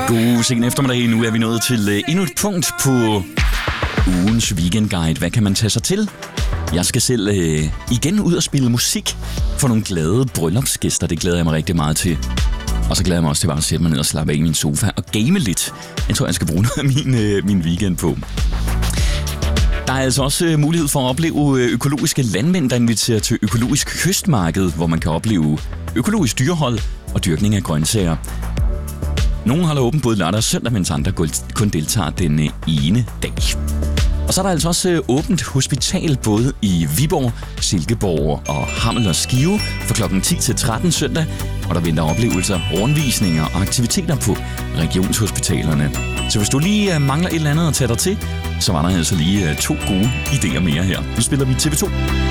God sen eftermiddag. Nu er vi nået til endnu et punkt på ugens weekendguide. Hvad kan man tage sig til? Jeg skal selv igen ud og spille musik for nogle glade bryllupsgæster. Det glæder jeg mig rigtig meget til. Og så glæder jeg mig også til bare at sætte mig ned og slappe af i min sofa og game lidt. Jeg tror, jeg skal bruge noget af min weekend på. Der er altså også mulighed for at opleve økologiske landmænd, der inviterer til økologisk høstmarked, hvor man kan opleve økologisk dyrehold og dyrkning af grøntsager. Nogle holder åbent både lørdag og søndag, mens andre kun deltager den ene dag. Og så er der altså også åbent hospital både i Viborg, Silkeborg og Hammel og Skive fra kl. 10 til 13 søndag, og der venter oplevelser, rundvisninger og aktiviteter på regionshospitalerne. Så hvis du lige mangler et eller andet at tage dig til, så var der altså lige 2 gode idéer mere her. Nu spiller vi TV2.